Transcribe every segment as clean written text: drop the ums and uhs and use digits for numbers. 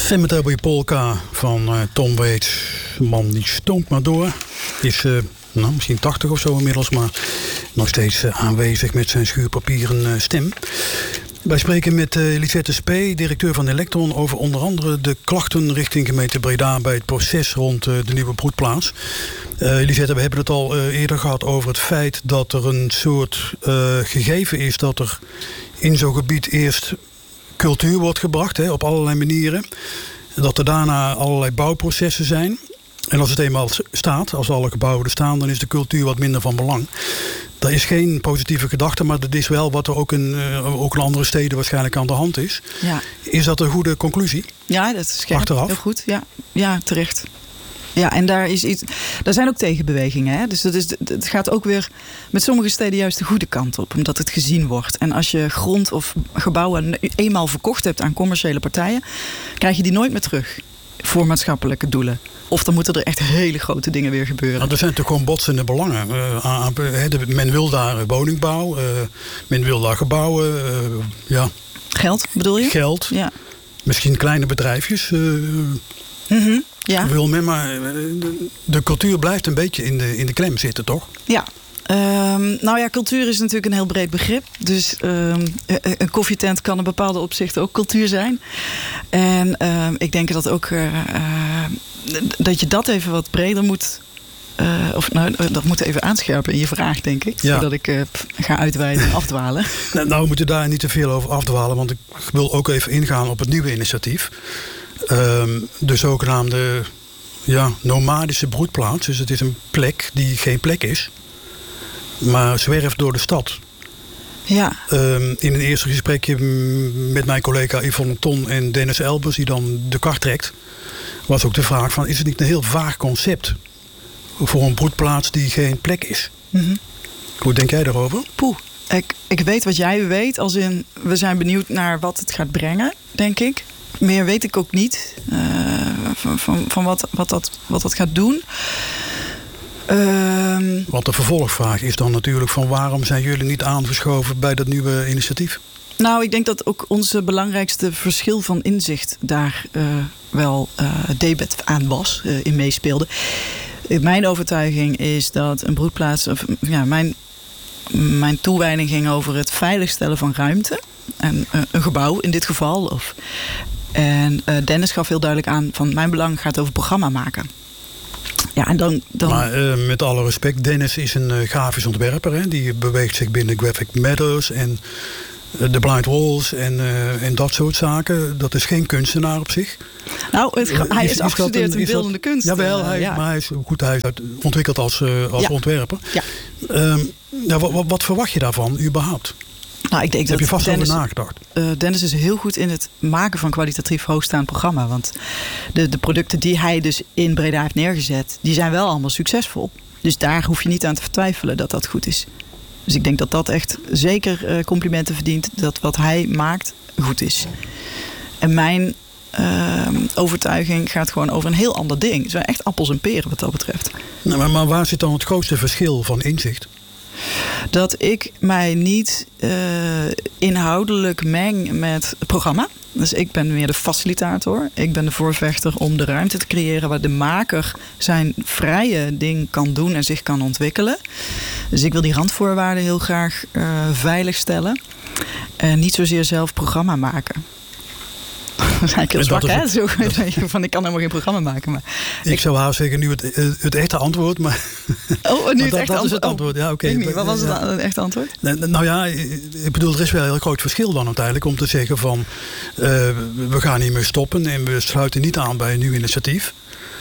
Cemetery Polka van Tom Waits. Een man die stoomt maar door. Is misschien 80 of zo inmiddels, maar nog steeds aanwezig met zijn schuurpapieren stem. Wij spreken met Lisette Spee, directeur van Electron, over onder andere de klachten richting gemeente Breda bij het proces rond de nieuwe broedplaats. Lisette, we hebben het al eerder gehad over het feit dat er een soort gegeven is dat er in zo'n gebied eerst cultuur wordt gebracht, op allerlei manieren. Dat er daarna allerlei bouwprocessen zijn. En als het eenmaal staat, als alle gebouwen er staan, dan is de cultuur wat minder van belang. Dat is geen positieve gedachte, maar dat is wel wat er ook in andere steden waarschijnlijk aan de hand is. Ja. Is dat een goede conclusie? Ja, dat is scherp. Achteraf? Heel goed. Ja, terecht. Ja, en daar zijn ook tegenbewegingen. Hè? Dus het gaat ook weer met sommige steden juist de goede kant op. Omdat het gezien wordt. En als je grond of gebouwen eenmaal verkocht hebt aan commerciële partijen, krijg je die nooit meer terug voor maatschappelijke doelen. Of dan moeten er echt hele grote dingen weer gebeuren. Nou, er zijn toch gewoon botsende belangen. Men wil daar woningbouw. Men wil daar gebouwen. Geld, bedoel je? Geld. Ja. Misschien kleine bedrijfjes. Ja. Wil men, maar de cultuur blijft een beetje in de klem zitten, toch? Ja. Cultuur is natuurlijk een heel breed begrip. Dus een koffietent kan in bepaalde opzichten ook cultuur zijn. En ik denk dat ook dat je dat even wat breder moet. Dat moet even aanscherpen in je vraag, denk ik. Ja. Voordat ik ga uitweiden en afdwalen. Nou, we moeten daar niet te veel over afdwalen. Want ik wil ook even ingaan op het nieuwe initiatief. De zogenaamde nomadische broedplaats. Dus het is een plek die geen plek is, maar zwerft door de stad. Ja. In een eerste gesprekje met mijn collega Yvonne Ton en Dennis Elbers, die dan de kar trekt, was ook de vraag van, is het niet een heel vaag concept voor een broedplaats die geen plek is? Mm-hmm. Hoe denk jij daarover? Poeh, ik weet wat jij weet, als in, we zijn benieuwd naar wat het gaat brengen, denk ik. Meer weet ik ook niet van wat dat gaat doen. Want de vervolgvraag is dan natuurlijk van, waarom zijn jullie niet aangeschoven bij dat nieuwe initiatief? Nou, ik denk dat ook onze belangrijkste verschil van inzicht daar wel debet aan was, in meespeelde. Mijn overtuiging is dat een broedplaats, mijn toewijding ging over het veiligstellen van ruimte. En een gebouw in dit geval. En Dennis gaf heel duidelijk aan van, mijn belang gaat over programma maken. Ja, en dan... Maar met alle respect, Dennis is een grafisch ontwerper. Hè? Die beweegt zich binnen Graphic Matters en de Blind Walls en dat soort zaken. Dat is geen kunstenaar op zich. Nou, hij is afgestudeerd in beeldende kunst. Jawel, maar hij is ontwikkeld als ontwerper. Ja. Wat verwacht je daarvan überhaupt? Nou, ik denk heb je dat vast over nagedacht? Dennis is heel goed in het maken van kwalitatief hoogstaand programma. Want de producten die hij dus in Breda heeft neergezet, die zijn wel allemaal succesvol. Dus daar hoef je niet aan te vertwijfelen dat dat goed is. Dus ik denk dat dat echt zeker complimenten verdient, dat wat hij maakt goed is. En mijn overtuiging gaat gewoon over een heel ander ding. Het zijn echt appels en peren wat dat betreft. Nou, maar waar zit dan het grootste verschil van inzicht? Dat ik mij niet inhoudelijk meng met het programma. Dus ik ben meer de facilitator. Ik ben de voorvechter om de ruimte te creëren waar de maker zijn vrije ding kan doen en zich kan ontwikkelen. Dus ik wil die randvoorwaarden heel graag veiligstellen. En niet zozeer zelf programma maken. Dat is eigenlijk heel zwak, hè? Zo, van, ik kan helemaal geen programma maken. Maar ik zou haast zeggen nu het echte antwoord. Maar nu het echte dat is het antwoord. Ja, okay. Wat was het echte antwoord? Nou ja, ik bedoel, er is wel een heel groot verschil dan uiteindelijk om te zeggen van, we gaan hiermee stoppen en we sluiten niet aan bij een nieuw initiatief.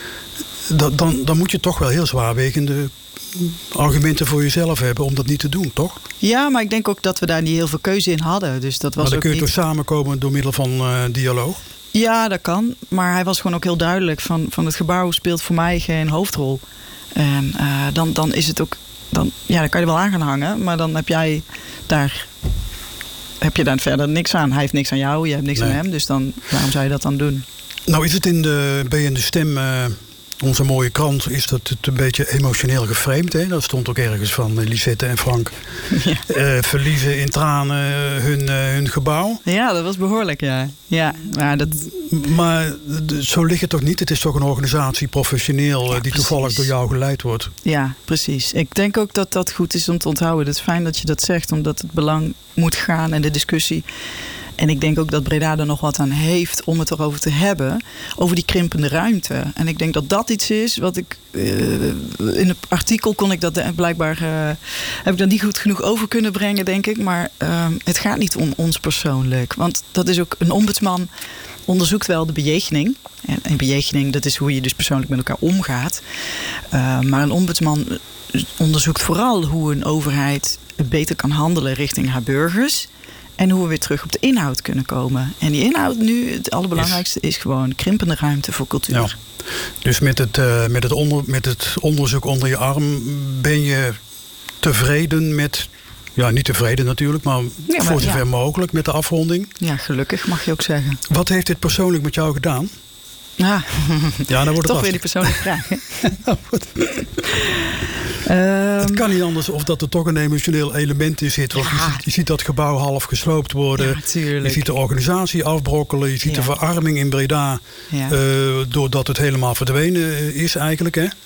Dan moet je toch wel heel zwaarwegende argumenten voor jezelf hebben om dat niet te doen, toch? Ja, maar ik denk ook dat we daar niet heel veel keuze in hadden. Dus dat was maar dan ook kun je niet... toch samenkomen door middel van dialoog? Ja, dat kan. Maar hij was gewoon ook heel duidelijk van het gebouw speelt voor mij geen hoofdrol. En dan is het ook... Dan kan je er wel aan gaan hangen, maar dan heb je daar verder niks aan. Hij heeft niks aan jou, jij hebt niks aan hem. Dus dan, waarom zou je dat dan doen? Nou is het bij in de stem onze mooie krant is dat het een beetje emotioneel geframed. Hè? Dat stond ook ergens van Lisette en Frank. Ja. Verliezen in tranen hun gebouw. Ja, dat was behoorlijk, ja. Maar zo ligt het toch niet? Het is toch een organisatie, professioneel, die toevallig door jou geleid wordt. Ja, precies. Ik denk ook dat dat goed is om te onthouden. Het is fijn dat je dat zegt, omdat het belang moet gaan en de discussie. En ik denk ook dat Breda er nog wat aan heeft om het erover te hebben. Over die krimpende ruimte. En ik denk dat dat iets is wat ik... in het artikel kon ik dat blijkbaar... heb ik dat niet goed genoeg over kunnen brengen, denk ik. Maar het gaat niet om ons persoonlijk. Want dat is ook... Een ombudsman onderzoekt wel de bejegening. En een bejegening, dat is hoe je dus persoonlijk met elkaar omgaat. Maar een ombudsman onderzoekt vooral hoe een overheid beter kan handelen richting haar burgers. En hoe we weer terug op de inhoud kunnen komen. En die inhoud nu, het allerbelangrijkste, is gewoon krimpende ruimte voor cultuur. Ja. Dus met het onderzoek onder je arm ben je tevreden met... Ja, niet tevreden natuurlijk, maar voor zover mogelijk met de afronding. Ja, gelukkig mag je ook zeggen. Wat heeft dit persoonlijk met jou gedaan? Ja, dan wordt het toch weer die persoonlijke vraag. Het kan niet anders of dat er toch een emotioneel element in zit. Want je ziet dat gebouw half gesloopt worden. Ja, je ziet de organisatie afbrokkelen. Je ziet de verarming in Breda. Ja. Doordat het helemaal verdwenen is eigenlijk. Hè?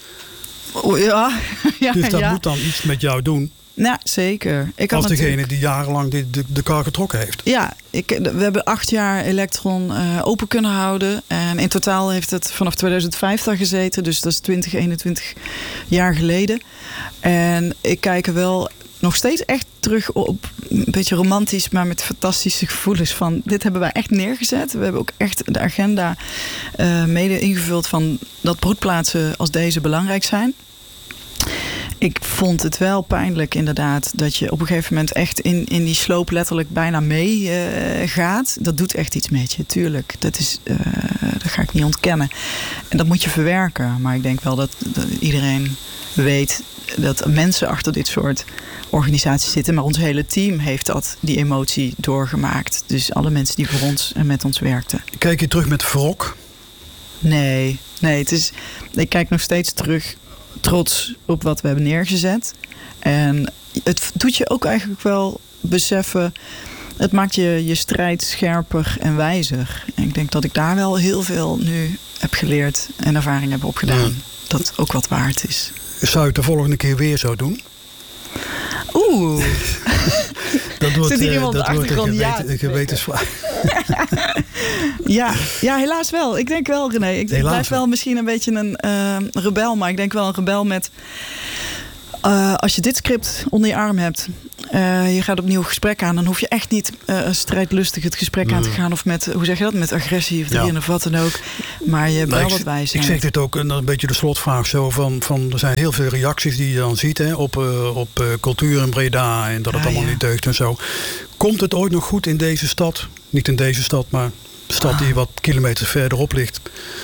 Dus dat moet dan iets met jou doen. Ja, zeker. Als degene die jarenlang de kar getrokken heeft. Ja, we hebben 8 jaar Elektron open kunnen houden. En in totaal heeft het vanaf 2005 daar gezeten. Dus dat is 21 jaar geleden. En ik kijk er wel nog steeds echt terug op, een beetje romantisch, maar met fantastische gevoelens van... Dit hebben wij echt neergezet. We hebben ook echt de agenda mede ingevuld van dat broedplaatsen als deze belangrijk zijn. Ik vond het wel pijnlijk inderdaad dat je op een gegeven moment echt in die sloop letterlijk bijna mee gaat. Dat doet echt iets met je, tuurlijk. Dat ga ik niet ontkennen. En dat moet je verwerken. Maar ik denk wel dat iedereen weet dat mensen achter dit soort organisaties zitten. Maar ons hele team heeft die emotie doorgemaakt. Dus alle mensen die voor ons en met ons werkten. Kijk je terug met wrok? Nee. Ik kijk nog steeds terug... trots op wat we hebben neergezet. En het doet je ook eigenlijk wel beseffen... het maakt je strijd scherper en wijzer. En ik denk dat ik daar wel heel veel nu heb geleerd... en ervaring heb opgedaan. Ja. Dat het ook wat waard is. Zou je het de volgende keer weer zo doen? Oeh. Dat wordt een gewetensvraag. Ja, helaas wel. Ik denk wel, René. Ik blijf wel misschien een beetje een rebel. Maar ik denk wel een rebel met... als je dit script onder je arm hebt... je gaat opnieuw gesprek aan... dan hoef je echt niet strijdlustig het gesprek aan te gaan... of met, hoe zeg je dat, met agressie of wat dan ook. Maar je hebt wel wat wijsheid. Ik zeg dit ook een beetje de slotvraag zo van... er zijn heel veel reacties die je dan ziet... Hè, op cultuur in Breda en dat het allemaal niet deugt en zo. Komt het ooit nog goed in deze stad? Niet in deze stad, maar de stad die wat kilometers verderop ligt...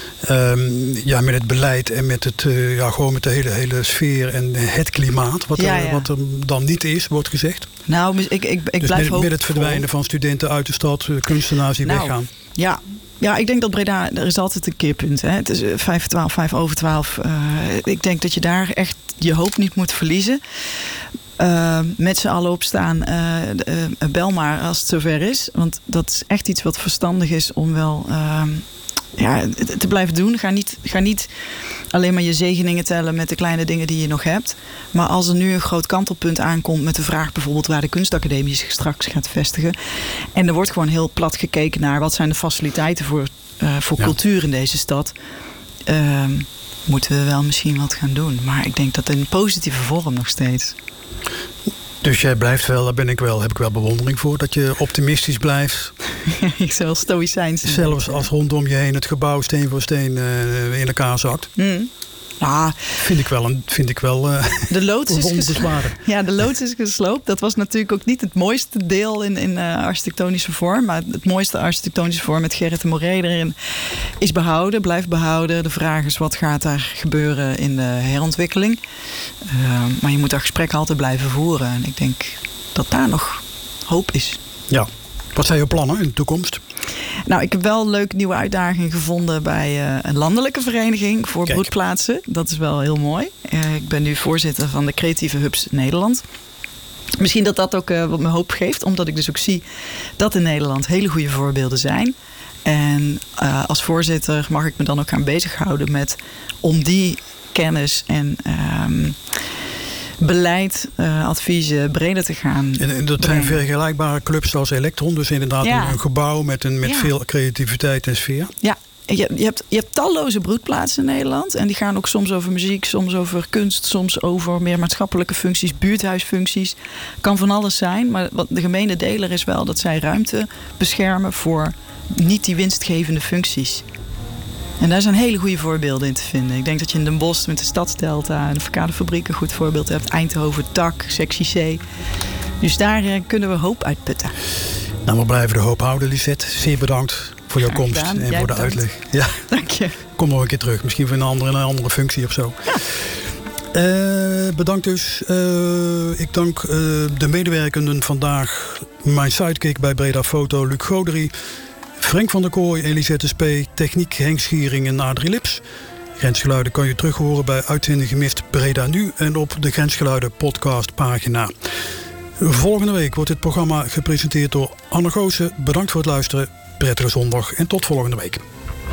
met het beleid en met het gewoon met de hele sfeer en het klimaat, wat er dan niet is, wordt gezegd. Nou, ik dus blijf met het verdwijnen van studenten uit de stad, kunstenaars die weggaan. Ja, ik denk dat Breda, er is altijd een keerpunt. Hè. Het is 5:12. Ik denk dat je daar echt je hoop niet moet verliezen. Met z'n allen opstaan, bel maar als het zover is. Want dat is echt iets wat verstandig is om wel... te blijven doen. Ga niet alleen maar je zegeningen tellen met de kleine dingen die je nog hebt. Maar als er nu een groot kantelpunt aankomt met de vraag bijvoorbeeld waar de kunstacademie zich straks gaat vestigen. En er wordt gewoon heel plat gekeken naar wat zijn de faciliteiten voor cultuur in deze stad. Moeten we wel misschien wat gaan doen. Maar ik denk dat in positieve vorm nog steeds. Dus jij blijft wel, heb ik wel bewondering voor, dat je optimistisch blijft. Ik zal stoïcijns. Zelfs als rondom je heen het gebouw steen voor steen in elkaar zakt. Vind ik wel de loods de loods is gesloopt. Dat was natuurlijk ook niet het mooiste deel in architectonische vorm. Maar het mooiste architectonische vorm met Gerrit de Moré erin is behouden, blijft behouden. De vraag is wat gaat daar gebeuren in de herontwikkeling. Maar je moet dat gesprek altijd blijven voeren. En ik denk dat daar nog hoop is. Ja. Wat zijn je plannen in de toekomst? Nou, ik heb wel een leuke nieuwe uitdaging gevonden bij een landelijke vereniging voor broedplaatsen. Dat is wel heel mooi. Ik ben nu voorzitter van de Creatieve Hubs Nederland. Misschien dat dat ook wat me hoop geeft, omdat ik dus ook zie dat in Nederland hele goede voorbeelden zijn. En als voorzitter mag ik me dan ook gaan bezighouden om die kennis en beleid, adviezen breder te gaan. En dat zijn vergelijkbare clubs als Elektron, dus inderdaad een gebouw met veel creativiteit en sfeer. Ja. Je hebt talloze broedplaatsen in Nederland. En die gaan ook soms over muziek, soms over kunst, soms over meer maatschappelijke functies, buurthuisfuncties. Kan van alles zijn. Maar wat de gemene deler is wel dat zij ruimte beschermen voor niet die winstgevende functies. En daar zijn hele goede voorbeelden in te vinden. Ik denk dat je in Den Bosch met de Stadsdelta en de Verkadefabriek een goed voorbeeld hebt. Eindhoven, Tak, Sectie C. Dus daar kunnen we hoop uitputten. Nou, we blijven de hoop houden, Lisette. Zeer bedankt voor jouw komst en jij voor de bedankt. uitleg. Ja. Dank je. Kom nog een keer terug. Misschien voor een andere functie of zo. Ja. Bedankt dus. Ik dank de medewerkenden vandaag. Mijn sidekick bij Breda Foto, Luc Godery. Frank van der Kooi, Elisette Spee, techniek Henk Schiering en Adrie Lips. Grensgeluiden kan je terug horen bij Uitzending Gemist Breda Nu en op de Grensgeluiden podcast pagina. Volgende week wordt dit programma gepresenteerd door Anne Goossen. Bedankt voor het luisteren, prettige zondag en tot volgende week.